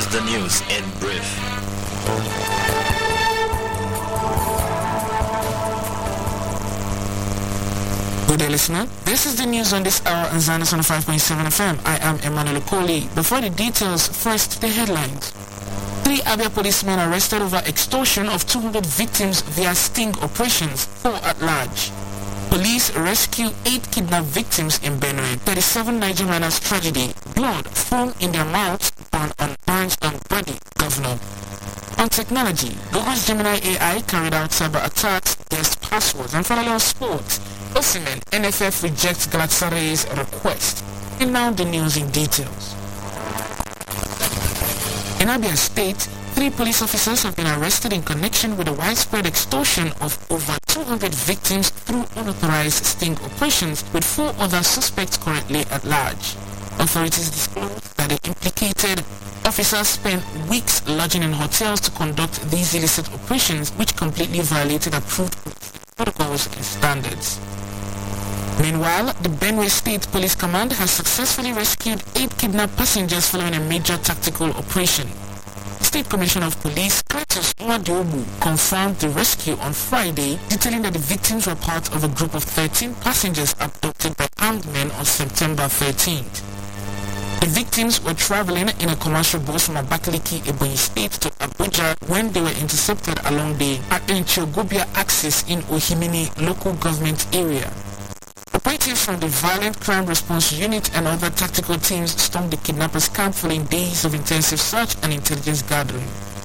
the news in brief. Good day, listener. This is the news on this hour on Zanders on 5.7 FM. I am Emmanuel Okoli. Before the details, first the headlines. 3 Abia policemen arrested over extortion of 200 victims via sting operations, 4 at large. Police rescue 8 kidnapped victims in Benue. 37 Niger miners tragedy. Blood, foam in their mouths, burns on body. Governor. On technology, Google's Gemini AI carried out cyber attacks against passwords. And finally on sports, Osimhen, NFF rejects Galatasaray's request. And now the news in details. In Abia State, 3 police officers have been arrested in connection with the widespread extortion of over 200 victims through unauthorized sting operations, with 4 other suspects currently at large. Authorities disclosed that the implicated officers spent weeks lodging in hotels to conduct these illicit operations, which completely violated approved protocols and standards. Meanwhile, the Benue State Police Command has successfully rescued 8 kidnapped passengers following a major tactical operation. State Commissioner of Police Kratos Nwadiobu confirmed the rescue on Friday, detailing that the victims were part of a group of 13 passengers abducted by armed men on September 13th. The victims were traveling in a commercial bus from Abakaliki, Ebonyi State to Abuja when they were intercepted along the Adenchogobia axis in Ohimini local government area. Operatives from the Violent Crime Response Unit and other tactical teams stormed the kidnappers' camp following days of intensive search and intelligence gathering.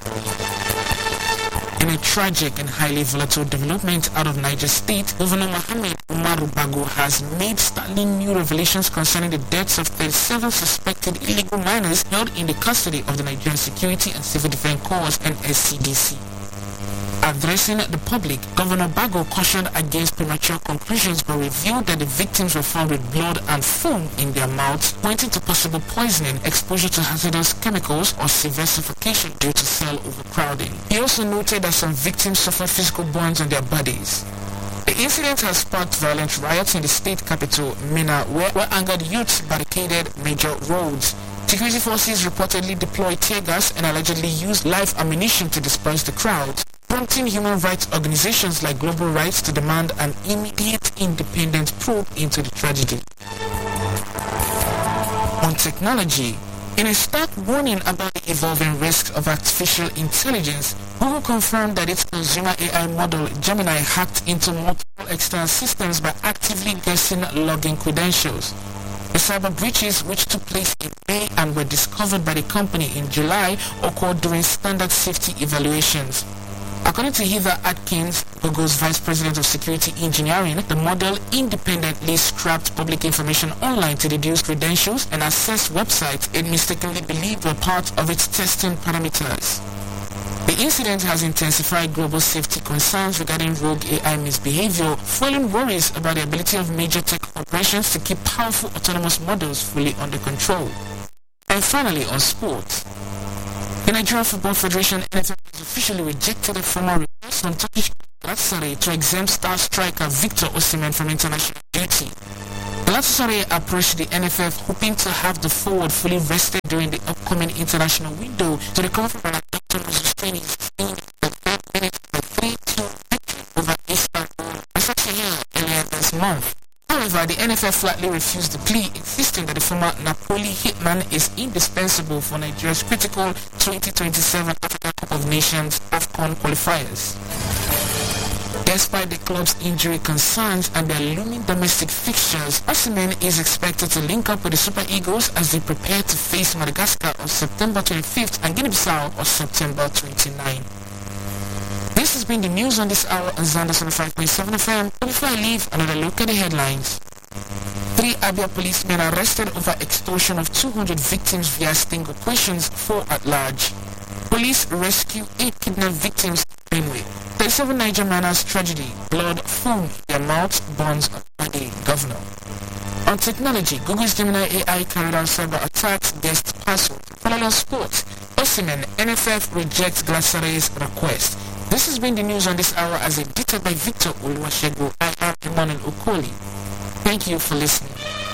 In a tragic and highly volatile development out of Niger State, Governor Mohammed Umaru Bago has made startling new revelations concerning the deaths of 37 suspected illegal miners held in the custody of the Nigerian Security and Civil Defense Corps and SCDC. Addressing the public, Governor Bago cautioned against premature conclusions but revealed that the victims were found with blood and foam in their mouths, pointing to possible poisoning, exposure to hazardous chemicals, or severe suffocation due to cell overcrowding. He also noted that some victims suffered physical burns on their bodies. The incident has sparked violent riots in the state capital, Minna, where angered youths barricaded major roads. Security forces reportedly deployed tear gas and allegedly used live ammunition to disperse the crowd, prompting human rights organizations like Global Rights to demand an immediate independent probe into the tragedy. On technology, in a stark warning about the evolving risks of artificial intelligence, Google confirmed that its consumer AI model Gemini hacked into multiple external systems by actively guessing login credentials. The cyber breaches, which took place in May and were discovered by the company in July, occurred during standard safety evaluations. According to Heather Atkins, Google's Vice President of Security Engineering, the model independently scrapped public information online to deduce credentials and assess websites it mistakenly believed were part of its testing parameters. The incident has intensified global safety concerns regarding rogue AI misbehavior, fueling worries about the ability of major tech corporations to keep powerful autonomous models fully under control. And finally, on sports. The Nigerian Football Federation NFF has officially rejected a formal request from Turkish Galatasaray to exempt star striker Victor Osimhen from international duty. Galatasaray approached the NFF hoping to have the forward fully rested during the upcoming international window to recover from an abdominal strain in the 3rd minute of a 3-2 victory over Istanbul earlier this month. However, the NFF flatly refused the plea, insisting that the former Napoli hitman is indispensable for Nigeria's critical 2027 Africa Cup of Nations AFCON qualifiers. Despite the club's injury concerns and their looming domestic fixtures, Osimhen is expected to link up with the Super Eagles as they prepare to face Madagascar on September 25th and Guinea-Bissau on September 29th. This has been the news on this hour on Zanders on 5.7 FM. Before I leave, another look at the headlines. 3 Abia policemen arrested over extortion of 200 victims via sting operations, 4 at large. Police rescue 8 kidnapped victims in Benue. 37 Niger miners tragedy. Blood, foam in their mouths, burns on body. Governor. On technology, Google's Gemini AI carried out cyber attacks against passwords. Finally on sports, Osimhen, NFF rejects Galatasaray's request. This has been the news on this hour as edited by Victor Oluwasegun. I am Emmanuel Okoli. Thank you for listening.